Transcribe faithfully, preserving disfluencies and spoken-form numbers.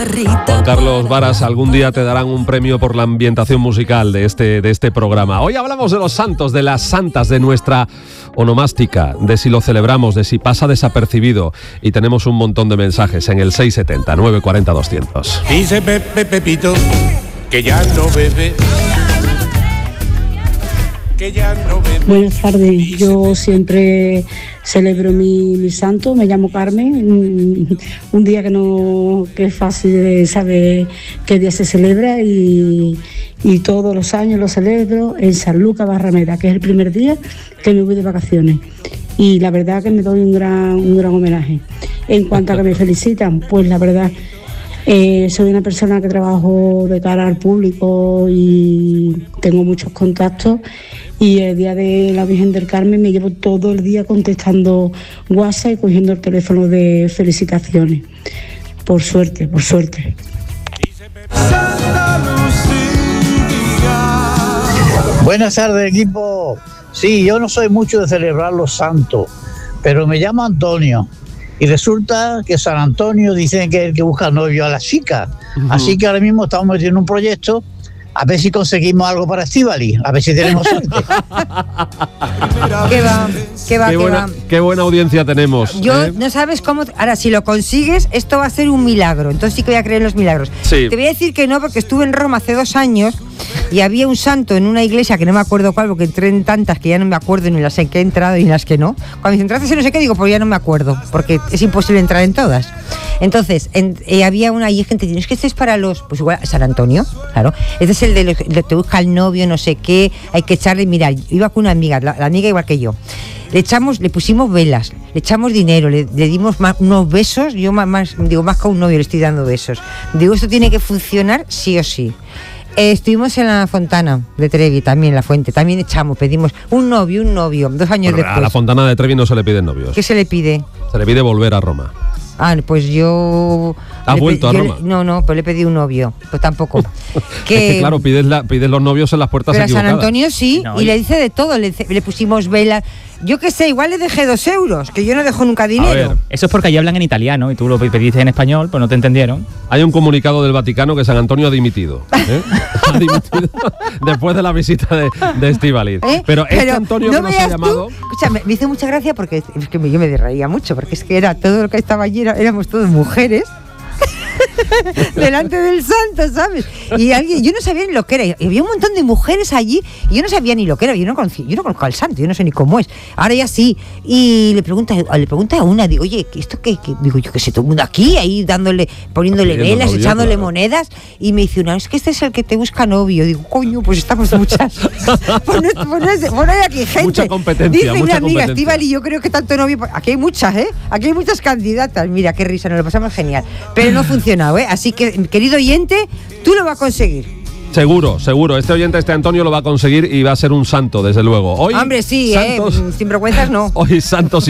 Juan Carlos Varas, algún día te darán un premio por la ambientación musical de este, de este programa. Hoy hablamos de los santos, de las santas, de nuestra onomástica, de si lo celebramos, de si pasa desapercibido. Y tenemos un montón de mensajes en el seis setenta, nueve cuarenta, doscientos. Dice Pepe Pepito que ya no bebe. Que ya no bebe. Buenas tardes, yo siempre celebro mi, mi santo, me llamo Carmen, un día que no que es fácil de saber qué día se celebra y, y todos los años lo celebro en San Lucas Barrameda, que es el primer día que me voy de vacaciones y la verdad que me doy un gran, un gran homenaje. En cuanto a que me felicitan, pues la verdad, eh, soy una persona que trabajo de cara al público y tengo muchos contactos. Y el día de la Virgen del Carmen me llevo todo el día contestando WhatsApp y cogiendo el teléfono de felicitaciones. Por suerte, por suerte. Buenas tardes, equipo. Sí, yo no soy mucho de celebrar los santos, pero me llamo Antonio. Y resulta que San Antonio dicen que es el que busca novio a las chicas. Uh-huh. Así que ahora mismo estamos metiendo un proyecto. A ver si conseguimos algo para Estíbaliz, a ver si tenemos suerte. ¿Qué va? ¿Qué va? Qué, ¿Qué buena, va? qué buena audiencia tenemos. Yo, ¿eh? no sabes cómo... Ahora, si lo consigues, esto va a ser un milagro. Entonces sí que voy a creer en los milagros. Sí. Te voy a decir que no, porque estuve en Roma hace dos años y había un santo en una iglesia que no me acuerdo cuál, porque entré en tantas que ya no me acuerdo ni las en que he entrado y las que no. Cuando me dicen, entraste en no sé qué, digo, pues ya no me acuerdo, porque es imposible entrar en todas. Entonces, en, eh, había una y gente diciendo, es que este es para los... Pues igual, San Antonio, claro. Este es el de los... De, te busca el novio, no sé qué, hay que echarle... Mira, iba con una amiga, la, la amiga igual que yo. Le echamos, le pusimos velas, le echamos dinero, le, le dimos más, unos besos, yo más, más, digo, más que a un novio le estoy dando besos. Digo, esto tiene que funcionar sí o sí. Eh, estuvimos en la Fontana de Trevi, también en la Fuente, también echamos, pedimos un novio, un novio, dos años Pero después. a la Fontana de Trevi no se le piden novios. ¿Qué se le pide? Se le pide volver a Roma. Ah, pues yo... ¿Has vuelto a yo Roma? Le, no, no, pues le pedí un novio, pues tampoco. que, es que claro, pides, la, pides los novios en las puertas pero equivocadas. Pero a San Antonio sí, no, y y... le dice de todo, le, le pusimos velas. Yo qué sé, igual le dejé dos euros, que yo no dejo nunca dinero. Ver, eso es porque allí hablan en italiano y tú lo pediste en español, pues no te entendieron. Hay un comunicado del Vaticano que San Antonio ha dimitido. ¿eh? ha dimitido después de la visita de, de Estíbaliz. ¿Eh? Pero este Pero Antonio no que nos ha llamado... Tú, escucha, me, me hizo mucha gracia porque es que me, yo me reía mucho, porque es que era todo lo que estaba allí, era, éramos todas mujeres. delante del santo, ¿sabes? Y alguien, yo no sabía ni lo que era, y había un montón de mujeres allí y yo no sabía ni lo que era, yo no conocía, yo no conozco al santo, yo no sé ni cómo es. Ahora ya sí. Y le pregunta, le pregunta a una, digo, oye, ¿esto qué? qué? Digo, yo qué sé, todo el mundo aquí, ahí dándole, poniéndole velas, novio, echándole claro. monedas, y me dice una, es que este es el que te busca novio. Digo, coño, pues estamos muchas. Pon hay aquí gente. Mucha competencia. Dice mucha una amiga, competencia. Estíbaliz, yo creo que tanto novio, aquí hay muchas, ¿eh? Aquí hay muchas candidatas. Mira, qué risa, nos lo pasamos genial. Pero no ha funcionado, ¿eh? Así que, querido oyente, tú lo vas a conseguir. Seguro, seguro. Este oyente, este Antonio, lo va a conseguir y va a ser un santo, desde luego. Hoy, Hombre, sí, santos, ¿eh? Sin vergüenzas no. Hoy santos